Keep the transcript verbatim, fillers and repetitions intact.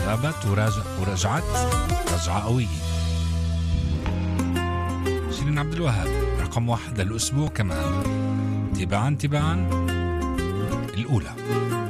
غابت وراجع ورجعت رجعة قوية. شيرين عبد الوهاب رقم واحد للأسبوع كمان. تباعا تباعا الأولى.